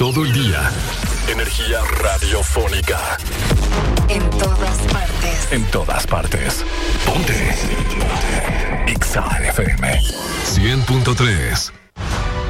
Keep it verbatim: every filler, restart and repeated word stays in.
todo el día. Energía radiofónica. En todas partes. En todas partes. Ponte. Ponte. X A F M. cien punto tres.